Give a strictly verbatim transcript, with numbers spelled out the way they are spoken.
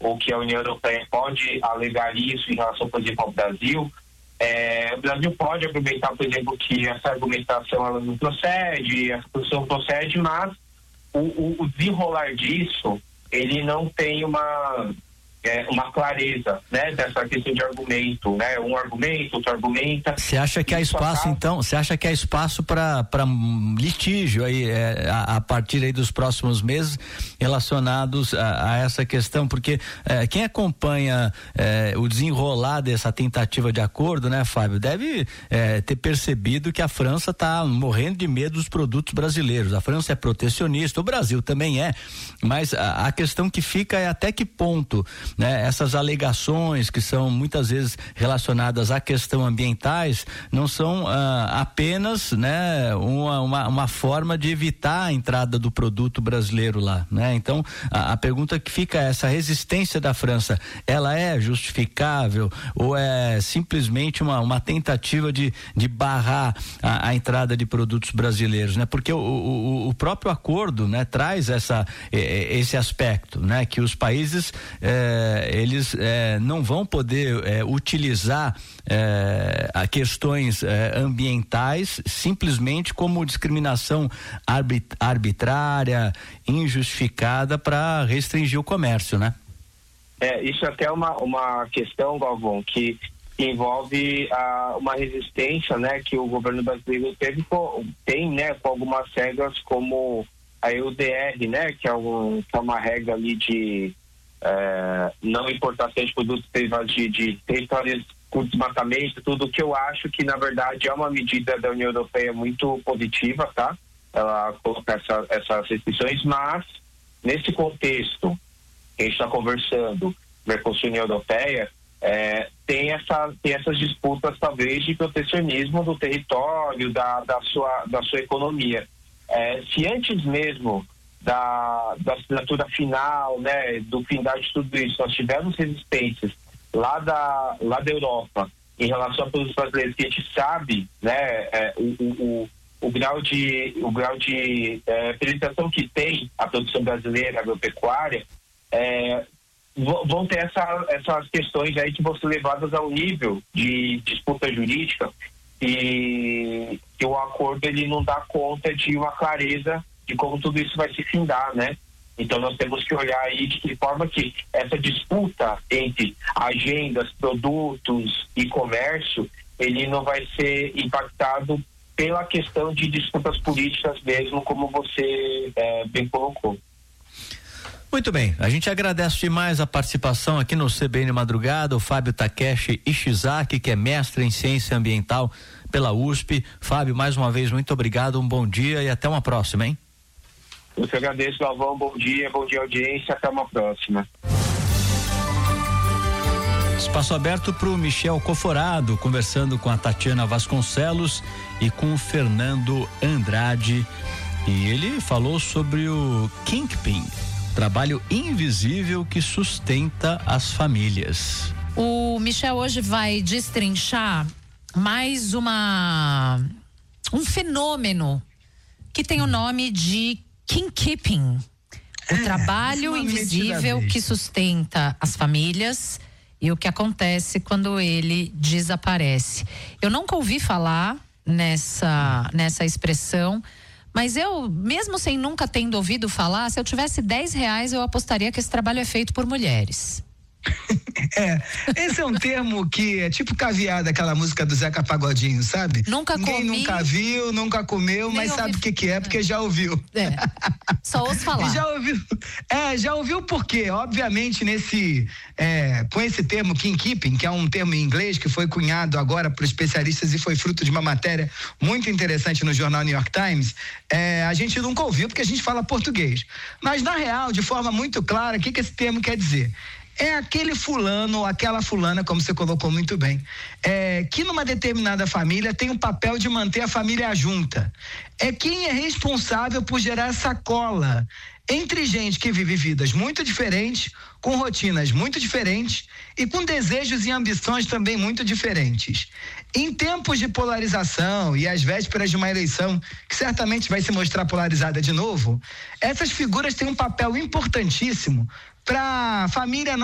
ou que a União Europeia pode alegar isso em relação, por exemplo, ao Brasil, é, o Brasil pode argumentar, por exemplo, que essa argumentação ela não procede, essa posição procede, mas o, o, o desenrolar disso, ele não tem uma... É, uma clareza, né, dessa questão de argumento, né, um argumento, outro argumenta. Você acha que há espaço, acaba... então, você acha que há espaço para para litígio aí, é, a, a partir aí dos próximos meses relacionados a, a essa questão, porque é, quem acompanha é, o desenrolar dessa tentativa de acordo, né, Fábio, deve é, ter percebido que a França está morrendo de medo dos produtos brasileiros. A França é protecionista, o Brasil também é, mas a, a questão que fica é até que ponto, né, essas alegações que são muitas vezes relacionadas à questão ambientais não são ah, apenas, né, uma, uma, uma forma de evitar a entrada do produto brasileiro lá, né? Então a, a pergunta que fica é: essa resistência da França, ela é justificável ou é simplesmente uma, uma tentativa de, de barrar a, a entrada de produtos brasileiros, né? Porque o, o, o próprio acordo, né, traz essa, esse aspecto, né, que os países eh, eles eh, não vão poder eh, utilizar eh, a questões eh, ambientais simplesmente como discriminação arbit, arbitrária, injustificada para restringir o comércio, né? É, isso até é uma, uma questão, Galvão, que envolve a, uma resistência, né, que o governo brasileiro teve, tem, né, com algumas regras como a E U D R, né, que é, um, que é uma regra ali de É, não importação de produtos derivados de, de territórios com desmatamento, tudo que eu acho que na verdade é uma medida da União Europeia muito positiva, tá? Ela coloca essa, essas restrições, mas nesse contexto que a gente está conversando, Mercosul e União Europeia, é, tem, essa, tem essas disputas talvez de protecionismo do território, da, da, sua, da sua economia. É, se antes mesmo Da, da assinatura final, né, do findar de tudo isso, nós tivemos resistências lá da, lá da Europa em relação a produtos brasileiros, que a gente sabe, né, é, o, o, o grau de, o grau de é, penetração que tem a produção brasileira, agropecuária, é, vão ter essa, essas questões aí que vão ser levadas ao nível de disputa jurídica e que o acordo ele não dá conta de uma clareza de como tudo isso vai se findar, né? Então nós temos que olhar aí de que forma que essa disputa entre agendas, produtos e comércio, ele não vai ser impactado pela questão de disputas políticas mesmo, como você é, bem colocou. Muito bem, a gente agradece demais a participação aqui no C B N Madrugada, o Fábio Takeshi Ishizaki, que é mestre em ciência ambiental pela U S P. Fábio, mais uma vez, muito obrigado, um bom dia e até uma próxima, hein? Eu que agradeço, Galvão, bom dia, bom dia audiência, até uma próxima. Espaço aberto para o Michel Coforado, conversando com a Tatiana Vasconcelos e com o Fernando Andrade, e ele falou sobre o Kingpin, trabalho invisível que sustenta as famílias. O Michel hoje vai destrinchar mais uma um fenômeno que tem o nome de Kingkeeping, o é, trabalho invisível que sustenta as famílias e o que acontece quando ele desaparece. Eu nunca ouvi falar nessa, nessa expressão, mas eu, mesmo sem nunca tendo ouvido falar, se eu tivesse dez reais, eu apostaria que esse trabalho é feito por mulheres. É, esse é um termo que é tipo caviar daquela música do Zeca Pagodinho, sabe? Nunca Ninguém comi, nunca viu, nunca comeu, mas ouvi... sabe o que que é, porque já ouviu. É, só ouço falar. Já ouviu, é, já ouviu por quê? Obviamente nesse, é, com esse termo Kingkeeping, que é um termo em inglês que foi cunhado agora por especialistas e foi fruto de uma matéria muito interessante no jornal New York Times, é, a gente nunca ouviu porque a gente fala português. Mas na real, de forma muito clara, o que que esse termo quer dizer? É aquele fulano ou aquela fulana, como você colocou muito bem, é, que numa determinada família tem o papel de manter a família junta. É quem é responsável por gerar essa cola entre gente que vive vidas muito diferentes, com rotinas muito diferentes e com desejos e ambições também muito diferentes. Em tempos de polarização e às vésperas de uma eleição que certamente vai se mostrar polarizada de novo, essas figuras têm um papel importantíssimo para a família não